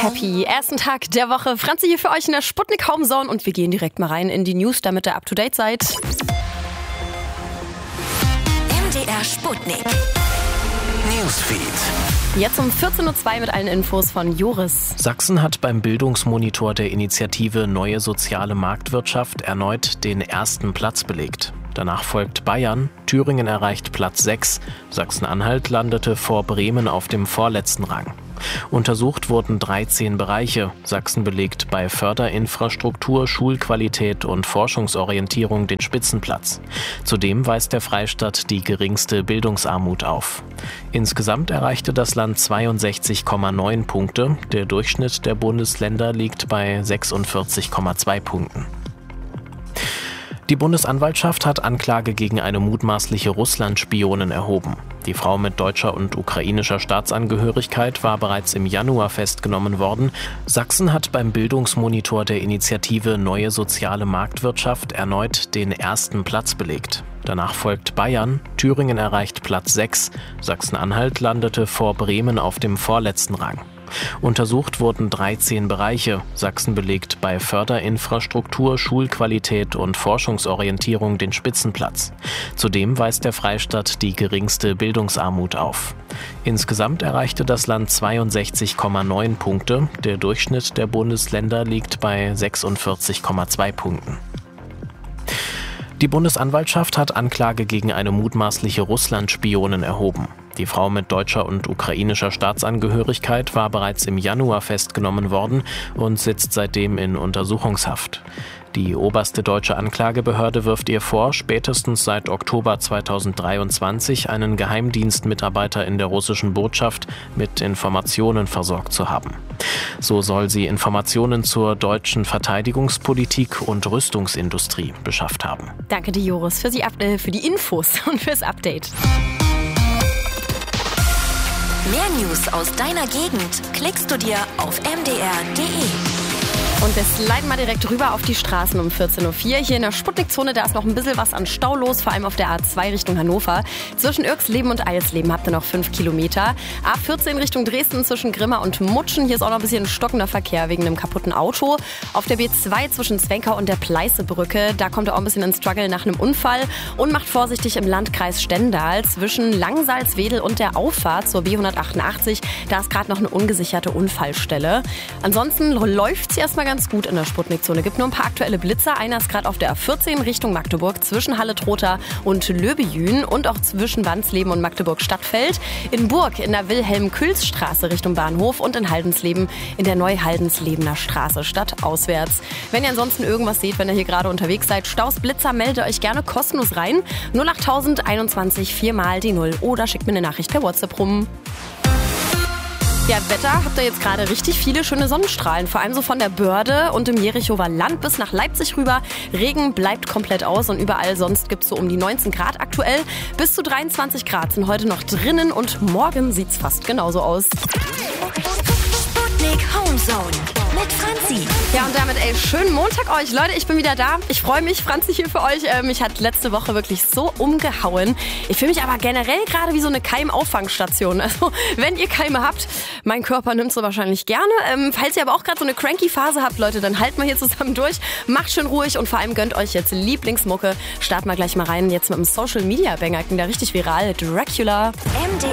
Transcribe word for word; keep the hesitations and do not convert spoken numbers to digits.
Happy. Ersten Tag der Woche. Franzi hier für euch in der Sputnik Homezone und wir gehen direkt mal rein in die News, damit ihr up to date seid. M D R Sputnik Newsfeed. Jetzt um vierzehn Uhr zwei mit allen Infos von Joris. Sachsen hat beim Bildungsmonitor der Initiative Neue Soziale Marktwirtschaft erneut den ersten Platz belegt. Danach folgt Bayern, Thüringen erreicht Platz sechs, Sachsen-Anhalt landete vor Bremen auf dem vorletzten Rang. Untersucht wurden dreizehn Bereiche. Sachsen belegt bei Förderinfrastruktur, Schulqualität und Forschungsorientierung den Spitzenplatz. Zudem weist der Freistaat die geringste Bildungsarmut auf. Insgesamt erreichte das Land zweiundsechzig Komma neun Punkte. Der Durchschnitt der Bundesländer liegt bei sechsundvierzig Komma zwei Punkten. Die Bundesanwaltschaft hat Anklage gegen eine mutmaßliche Russland-Spionin erhoben. Die Frau mit deutscher und ukrainischer Staatsangehörigkeit war bereits im Januar festgenommen worden. Sachsen hat beim Bildungsmonitor der Initiative Neue Soziale Marktwirtschaft erneut den ersten Platz belegt. Danach folgt Bayern, Thüringen erreicht Platz sechs, Sachsen-Anhalt landete vor Bremen auf dem vorletzten Rang. Untersucht wurden dreizehn Bereiche. Sachsen belegt bei Förderinfrastruktur, Schulqualität und Forschungsorientierung den Spitzenplatz. Zudem weist der Freistaat die geringste Bildungsarmut auf. Insgesamt erreichte das Land zweiundsechzig Komma neun Punkte. Der Durchschnitt der Bundesländer liegt bei sechsundvierzig Komma zwei Punkten. Die Bundesanwaltschaft hat Anklage gegen eine mutmaßliche Russland-Spionin erhoben. Die Frau mit deutscher und ukrainischer Staatsangehörigkeit war bereits im Januar festgenommen worden und sitzt seitdem in Untersuchungshaft. Die oberste deutsche Anklagebehörde wirft ihr vor, spätestens seit Oktober zweitausenddreiundzwanzig einen Geheimdienstmitarbeiter in der russischen Botschaft mit Informationen versorgt zu haben. So soll sie Informationen zur deutschen Verteidigungspolitik und Rüstungsindustrie beschafft haben. Danke dir, Joris, für die, äh, für die Infos und fürs Update. Mehr News aus deiner Gegend klickst du dir auf m d r punkt d e. Und wir sliden mal direkt rüber auf die Straßen um vierzehn Uhr vier. Hier in der Sputnikzone, da ist noch ein bisschen was an Stau los, vor allem auf der A zwei Richtung Hannover. Zwischen Irxleben und Eilsleben habt ihr noch fünf Kilometer. A vierzehn Richtung Dresden zwischen Grimma und Mutschen. Hier ist auch noch ein bisschen stockender Verkehr wegen einem kaputten Auto. Auf der B zwei zwischen Zwenker und der Pleißebrücke, da kommt ihr auch ein bisschen ins Struggle nach einem Unfall. Und macht vorsichtig im Landkreis Stendal zwischen Langsalzwedel und der Auffahrt zur B hundertachtundachtzig. Da ist gerade noch eine ungesicherte Unfallstelle. Ansonsten läuft es erstmal ganz gut in der Sputnikzone. Gibt nur ein paar aktuelle Blitzer. Einer ist gerade auf der A vierzehn Richtung Magdeburg zwischen Halle-Trotha und Löbejün und auch zwischen Wandsleben und Magdeburg-Stadtfeld. In Burg in der Wilhelm-Kühls-Straße Richtung Bahnhof und in Haldensleben in der Neu-Haldenslebener Straße stadtauswärts. Wenn ihr ansonsten irgendwas seht, wenn ihr hier gerade unterwegs seid, Staus, Blitzer, meldet euch gerne kostenlos rein. null achttausend einundzwanzig vier mal die null oder schickt mir eine Nachricht per WhatsApp rum. Ja, Wetter, habt ihr jetzt gerade richtig viele schöne Sonnenstrahlen, vor allem so von der Börde und im Jerichower Land bis nach Leipzig rüber. Regen bleibt komplett aus und überall sonst gibt es so um die neunzehn Grad aktuell. Bis zu dreiundzwanzig Grad sind heute noch drinnen und morgen sieht's fast genauso aus. Sputnik Homezone mit Franzi. Ja, und damit, ey, schönen Montag euch. Leute, ich bin wieder da. Ich freue mich, Franzi hier für euch. Äh, mich hat letzte Woche wirklich so umgehauen. Ich fühle mich aber generell gerade wie so eine Keimauffangstation. Also, wenn ihr Keime habt, mein Körper nimmt sie wahrscheinlich gerne. Ähm, falls ihr aber auch gerade so eine cranky Phase habt, Leute, dann halten wir hier zusammen durch. Macht schön ruhig und vor allem gönnt euch jetzt Lieblingsmucke. Starten wir gleich mal rein. Jetzt mit dem Social Media Banger, ging da richtig viral. Dracula. M D